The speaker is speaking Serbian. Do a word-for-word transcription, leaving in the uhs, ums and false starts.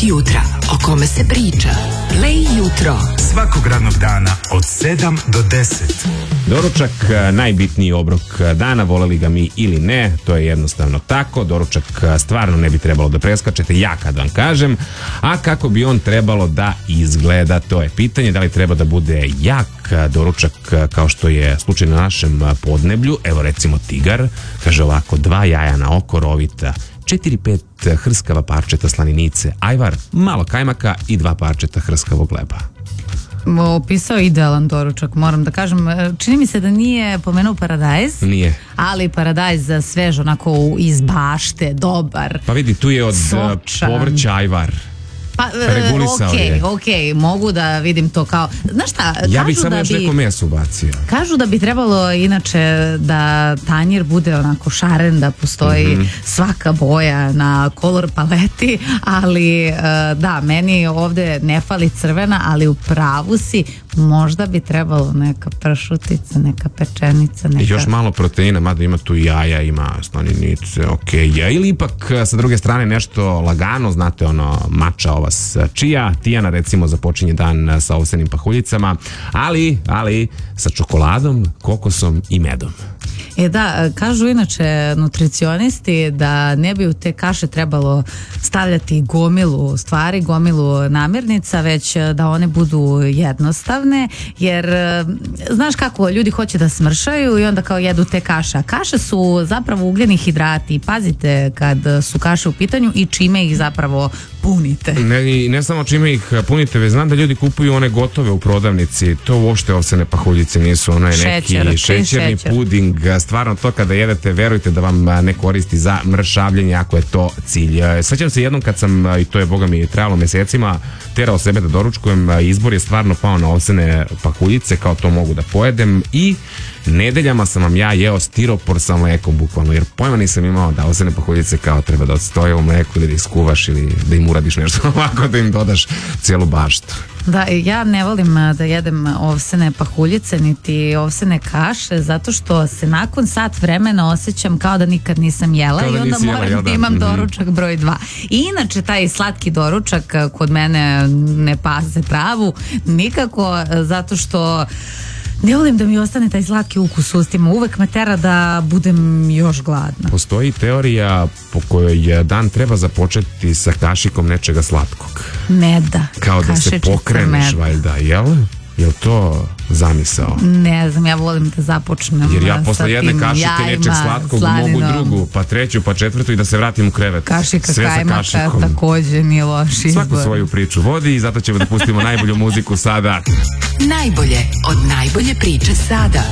od jutra o kome se priča. Play jutro. Svakog radnog dana od sedam do deset. Doručak, najbitniji obrok dana, voleli ga mi ili ne, to je jednostavno tako. Doručak stvarno ne bi trebalo da preskačete, ja kad vam kažem. A kako bi on trebalo da izgleda, to je pitanje. Da li treba da bude jak doručak kao što je slučaj na našem podneblju. Evo recimo tigar, kaže ovako: dva jaja na oko, rovita, četiri pet hrskava parčeta slaninice, ajvar, malo kajmaka i dva parčeta hrskavog leba. Opisao idealan doručak, moram da kažem. Čini mi se da nije pomenuo paradajz. Nije. Ali paradajz svež, onako iz bašte, dobar. Pa vidi, tu je od sočan povrća ajvar. Pa, regulisao ok, je. ok, mogu da vidim to kao, znaš šta, ja bih kažu samo da još bi, neko meso ubacio. kažu da bi trebalo inače da tanjir bude onako šaren, da postoji Mhm. svaka boja na kolor paleti, ali e, da, meni ovde ne fali crvena, ali u pravu si, možda bi trebalo neka pršutica, neka pečenica, neka... I još malo proteina, mada ima tu jaja, ima slaninice, ok, ja, ili ipak sa druge strane nešto lagano, znate ono, mača ova s čija, Tijana recimo započinje dan sa ovsenim pahuljicama, ali, ali sa čokoladom, kokosom i medom. E da, kažu inače nutricionisti da ne bi u te kaše trebalo stavljati gomilu stvari, gomilu namirnica, već da one budu jednostavne, jer znaš kako, ljudi hoće da smršaju i onda kao jedu te kaše, a kaše su zapravo ugljeni hidrati, pazite kad su kaše u pitanju i čime ih zapravo punite. Ne, ne samo čime ih punite, već znam da ljudi kupuju one gotove u prodavnici, to uopšte ovsene pahuljice nisu, ono je neki Šećer, šećerni šećer. puding, stvarno to kada jedete, verujte da vam ne koristi za mršavljenje ako je to cilj. Sećam se jednom kad sam, i to je boga mi trajalo mesecima, terao sebe da doručkujem, izbor je stvarno pao na ovsene pahuljice, kao to mogu da pojedem, i nedeljama sam vam ja jeo stiropor sa mlekom bukvalno, jer pojma nisam imao da ovsene pahuljice kao treba da odstoje u mleku ili da ih skuvaš ili da im uradiš nešto ovako, da im dodaš cijelu baštu. Da, ja ne volim da jedem ovsene pahuljice niti ovsene kaše, zato što se nakon sat vremena osjećam kao da nikad nisam jela Kao da i onda nisi jela, moram jel da da? imam Mhm. doručak broj dva. I inače taj slatki doručak kod mene ne pase travu nikako, zato što ne volim da mi ostane taj slatki ukus u ustima, uvek me tera da budem još gladna. Postoji teorija po kojoj dan treba započeti sa kašikom nečega slatkog. Meda. Kao da se kašičica pokreneš, meda. valjda, jel? Jel to zamisao? Ne znam, ja volim da započnem Jer ja sa posle jedne tim kašike jajima, nečeg slatkog mogu slaninom. drugu, pa treću, pa četvrtu i da se vratim u krevet. Kašika Sve sa kajmaka kašikom. takođe nije loš izbor. Svaku svoju priču vodi i zato ćemo da pustimo najbolju muziku sada. Najbolje od najbolje priče sada.